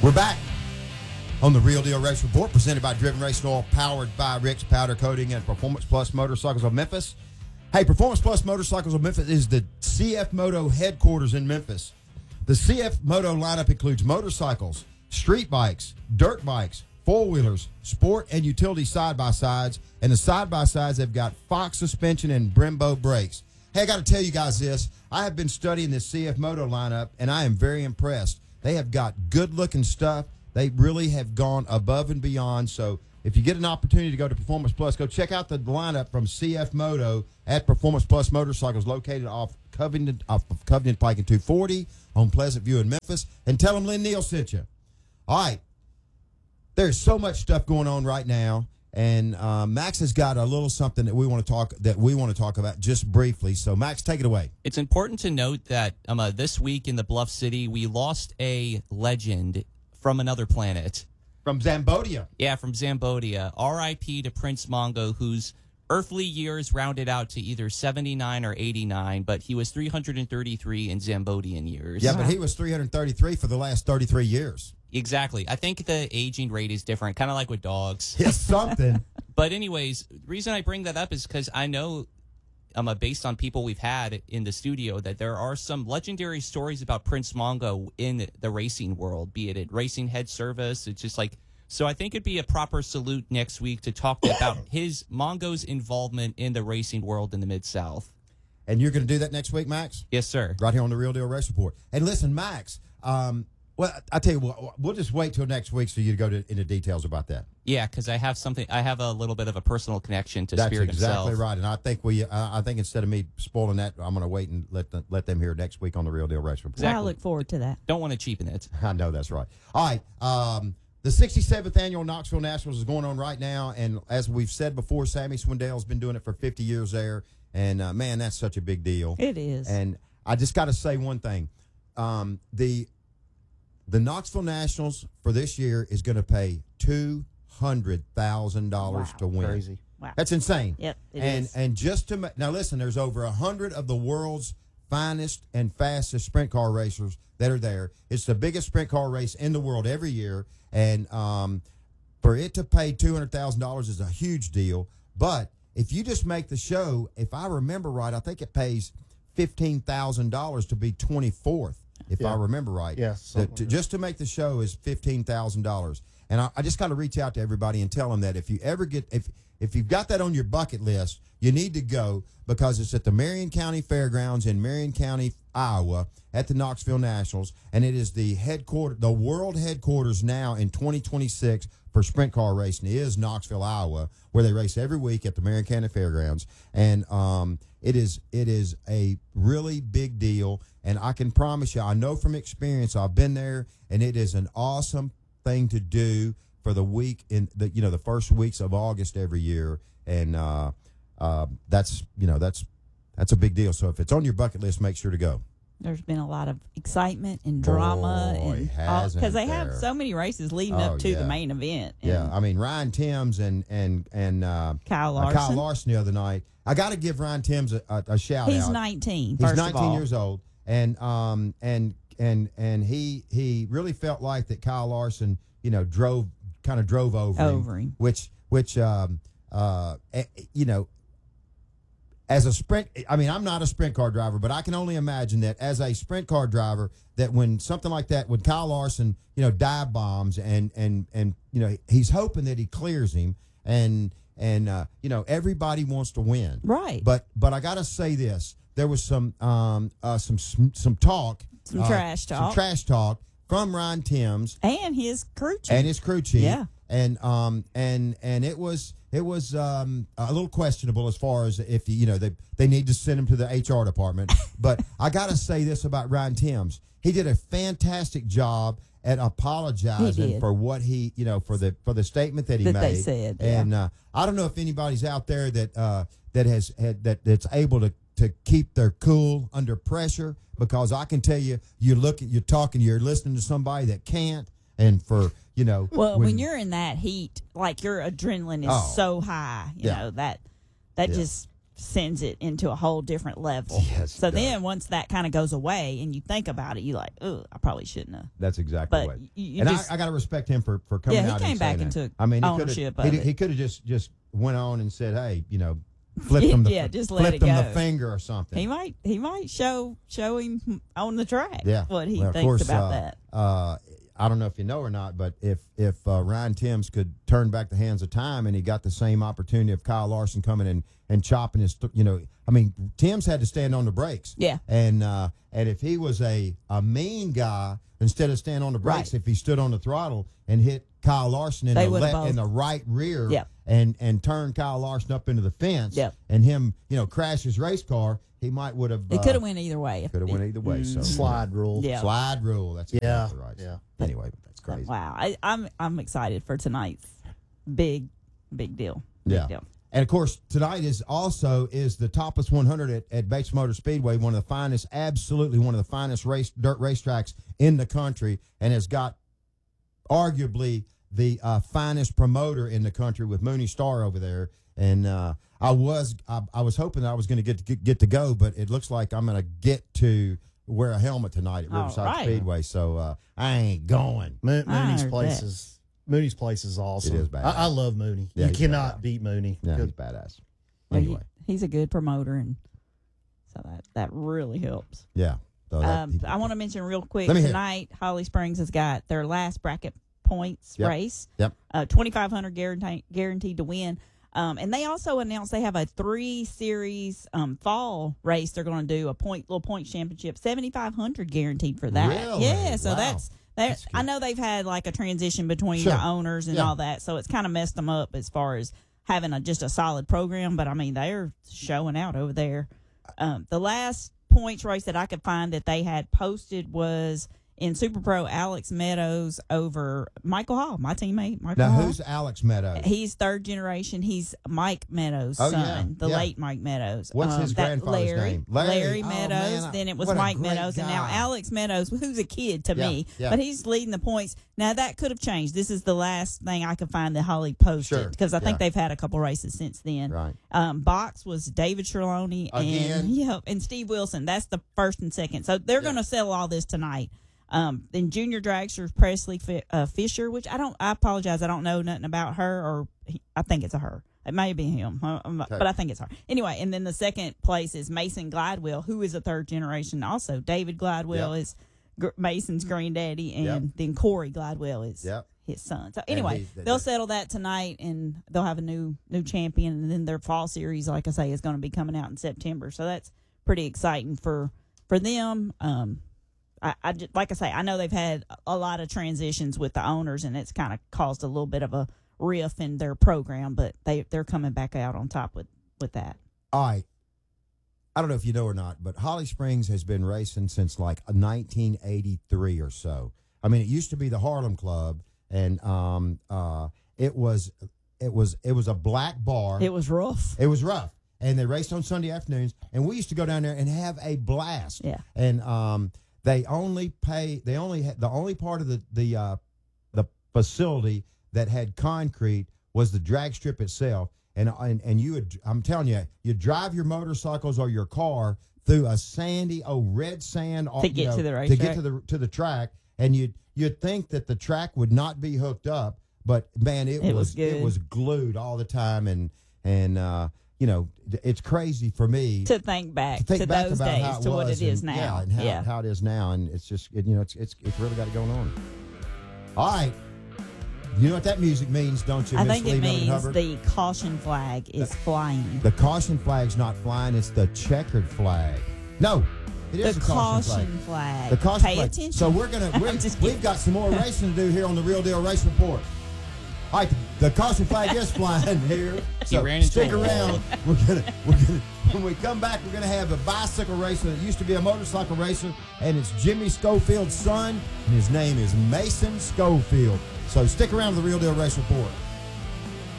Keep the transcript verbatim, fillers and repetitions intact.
We're back on the Real Deal Race Report, presented by Driven Racing Oil, powered by Rick's Powder Coating and Performance Plus Motorcycles of Memphis. Hey, Performance Plus Motorcycles of Memphis is the C F Moto headquarters in Memphis. The C F Moto lineup includes motorcycles, street bikes, dirt bikes, four-wheelers, sport and utility side-by-sides, and the side-by-sides have got Fox suspension and Brembo brakes. Hey, I got to tell you guys this. I have been studying this C F Moto lineup, and I am very impressed. They have got good-looking stuff. They really have gone above and beyond. So if you get an opportunity to go to Performance Plus, go check out the lineup from C F Moto at Performance Plus Motorcycles, located off Covington, off of Covington Pike and two forty on Pleasant View in Memphis. And tell them Lynn Neal sent you. All right. There's so much stuff going on right now. And uh, Max has got a little something that we want to talk that we want to talk about just briefly. So, Max, take it away. It's important to note that um, uh, this week in the Bluff City, we lost a legend from another planet. From Zambodia. Yeah, from Zambodia. R I P to Prince Mongo, whose earthly years rounded out to either seventy-nine or eighty-nine, but he was three hundred thirty-three in Zambodian years. Yeah, but he was three hundred thirty-three for the last thirty-three years. Exactly. I think the aging rate is different, kind of like with dogs. It's something. But anyways, the reason I bring that up is because I know, um, uh, based on people we've had in the studio, that there are some legendary stories about Prince Mongo in the racing world, be it at Racing Head Service. It's just like, so I think it'd be a proper salute next week to talk about his, Mongo's involvement in the racing world in the Mid-South. And you're going to do that next week, Max? Yes, sir. Right here on the Real Deal Race Report. And listen, Max, um, well, I tell you what, we'll just wait till next week for you to go to, into details about that. Yeah, because I have something. I have a little bit of a personal connection to That's Spirit exactly himself. right. And I think we, uh, I think instead of me spoiling that, I'm going to wait and let the, let them hear next week on the Real Deal Race Report. Exactly. I look forward to that. Don't want to cheapen it. I know that's right. All right. Um, the sixty-seventh annual Knoxville Nationals is going on right now, and as we've said before, Sammy Swindell's been doing it for fifty years there, and uh, man, that's such a big deal. It is. And I just got to say one thing: um, the the Knoxville Nationals for this year is going to pay two hundred thousand dollars Wow. to win. Crazy. Wow. That's insane. Yep, it and is. and just to ma- now, listen. There's over a hundred of the world's finest and fastest sprint car racers that are there. It's the biggest sprint car race in the world every year, and um, for it to pay two hundred thousand dollars is a huge deal. But if you just make the show, if I remember right, I think it pays fifteen thousand dollars to be twenty-fourth. If Yeah. I remember right, Yes, The- something to, like that. just to make the show is fifteen thousand dollars. And I, I just got to reach out to everybody and tell them that if you ever get if if you've got that on your bucket list, you need to go, because it's at the Marion County Fairgrounds in Marion County, Iowa, at the Knoxville Nationals, and it is the headquarter, the world headquarters now in twenty twenty-six for sprint car racing. It is Knoxville, Iowa, where they race every week at the Marion County Fairgrounds, and um, it is it is a really big deal. And I can promise you, I know from experience, I've been there, and it is an awesome thing to do for the week in the you know the first weeks of August every year, and uh, uh, that's you know that's that's a big deal. So if it's on your bucket list, make sure to go. There's been a lot of excitement and drama, Boy, and hasn't because they have there. so many races leading Oh, up to yeah. the main event. And Yeah, I mean Ryan Timms and and and uh, Kyle uh, Larson. Kyle Larson the other night. I got to give Ryan Timms a, a, a shout He's out. nineteen. He's first nineteen of all. years old, and um and and and he he really felt like that Kyle Larson, you know, drove kind of drove over, Over him, him. which which um uh eh, you know, as a sprint, I mean, I'm not a sprint car driver, but I can only imagine that as a sprint car driver, that when something like that, when Kyle Larson, you know, dive bombs and and and you know, he's hoping that he clears him, and and uh, you know, everybody wants to win, Right. But but I got to say this: there was some um uh, some some talk, Some uh, trash some talk. trash talk from Ryan Timms And his crew chief. and his crew chief. Yeah. And um and and it was it was um a little questionable as far as if you know they they need to send him to the H R department. But I got to say this about Ryan Timms: he did a fantastic job at apologizing He did. for what he you know for the for the statement that he That made. they said, yeah. And uh, I don't know if anybody's out there that uh that has had that that's able to to keep their cool under pressure, because I can tell you, you look at you're talking, you're listening to somebody that can't. And for, you know. Well, when, you're in that heat, like your adrenaline is Oh. so high, you Yeah. know, that that Yeah. just sends it into a whole different level. Yes, so it does. then once that kind of goes away and you think about it, you like, oh, I probably shouldn't have. That's exactly But what. you- you and just- I, I got to respect him for, for coming Yeah, he out came and back saying and that. took I mean, he ownership could of he, it. he could have just just went on and said, hey, you know, flipped him the Yeah, just let flipped it him the go. finger or something. He might he might show show him on the track yeah, what he Well, of thinks course, about uh, that. Uh, I don't know if you know or not, but if if uh, Ryan Timms could turn back the hands of time and he got the same opportunity of Kyle Larson coming in and chopping his, th- you know, I mean, Timms had to stand on the brakes. Yeah. And uh, and if he was a, a mean guy, instead of standing on the brakes, Right. if he stood on the throttle and hit Kyle Larson in They the would've le- both- in the right rear, Yep. and and turned Kyle Larson up into the fence, Yep. and him, you know, crash his race car, he might would have. It could have went either way. if Could have it- went either way. So Slide rule. Yeah. slide rule. That's Yeah, exactly right. yeah. Anyway, that's crazy. Wow, I, I'm I'm excited for tonight's big big deal. Big Yeah. deal. And of course, tonight is also is the Topless one hundred at, at Bates Motor Speedway, one of the finest, absolutely one of the finest race dirt racetracks in the country, and has got arguably the uh, finest promoter in the country with Mooney Star over there. And uh, I was I, I was hoping that I was going to get to get, get to go, but it looks like I'm going to get to wear a helmet tonight at All Riverside right. Speedway. So uh, I ain't going. Mo- I Mooney's heard place that. is Mooney's place is awesome. It is badass. I, I love Mooney. Yeah, you he's cannot badass. beat Mooney. Yeah, he's Good. badass. Yeah, he- Anyway, he's a good promoter, and so that that really helps. yeah. So that- Um, I want to mention real quick Let me hear it. tonight, Holly Springs has got their last bracket points Yep. race. Yep. Uh, twenty-five hundred guaranteed guaranteed to win. Um, and they also announced they have a three series um, fall race. They're going to do a point little points championship, seventy-five hundred guaranteed for that. Really? Yeah, so Wow. that's that. That's good. I know they've had like a transition between Sure. the owners and Yeah. all that, so it's kind of messed them up as far as having a just a solid program. But I mean, they're showing out over there. Um, the last points race that I could find that they had posted was in Super Pro Alex Meadows over Michael Hall, my teammate Michael Now, Hall. who's Alex Meadows? He's third generation. He's Mike Meadows' Oh, son, yeah, the yeah. late Mike Meadows. What's his that grandfather's Larry, name? Larry. Oh, Meadows. man, then it was what a Mike great Meadows, and now guy. Alex Meadows, who's a kid to Yeah, me, yeah. but he's leading the points. Now that could have changed. This is the last thing I could find that Holly posted Sure, because I think yeah. they've had a couple races since then. Right. Um, box was David Trelawney Again? and yeah, and Steve Wilson. That's the first and second. So they're Yeah. going to settle all this tonight. Um, then junior dragster Presley Fi- uh, Fisher, which I don't. I apologize. I don't know nothing about her, or he, I think it's a her. It may be him, uh, um, Okay. but I think it's her. Anyway, and then the second place is Mason Glidewell, who is a third generation. Also, David Glidewell Yep. is Gr- Mason's granddaddy, and Yep. then Corey Glidewell is Yep. his son. So And anyway, he- they- they'll they- settle that tonight, and they'll have a new new champion. And then their fall series, like I say, is going to be coming out in September. So that's pretty exciting for for them. Um, I, I just, like I say, I know they've had a lot of transitions with the owners, and it's kind of caused a little bit of a riff in their program. But they they're coming back out on top with with that. All right. I don't know if you know or not, but Holly Springs has been racing since like nineteen eighty-three or so. I mean, it used to be the Harlem Club, and um, uh, it was it was it was a black bar. It was rough. It was rough, and they raced on Sunday afternoons, and we used to go down there and have a blast. Yeah. And um, they only pay. They only had the only part of the the uh, the facility that had concrete was the drag strip itself. And, and and you would, I'm telling you, you drive your motorcycles or your car through a sandy, oh, red sand, To you get know, to the to racetrack? get to the to the track, and you'd you'd think that the track would not be hooked up, but man, it, It was, was good. it was glued all the time, and and uh, you know, it's crazy for me To think back to to, think back those about days how it to what was it is and- now. yeah, and how, how it is now, and it's just it, you know, it's it's it's really got it going on. All right. You know what that music means, don't you, I Miss think it Lee Melvin means Hubbard? the caution flag is flying. The caution flag's not flying; it's the checkered flag. No, it is The the caution flag. caution flag. The caution Pay flag. attention. So we're gonna we're, I'm just we've kidding. got some more racing to do here on the Real Deal Race Report. All right, the caution flag is flying here. So ran into stick a wall. around. We're gonna we're gonna when we come back, we're gonna have a bicycle racer that used to be a motorcycle racer, and it's Jimmy Schofield's son, and his name is Mason Schofield. So stick around for the Real Deal Race Report.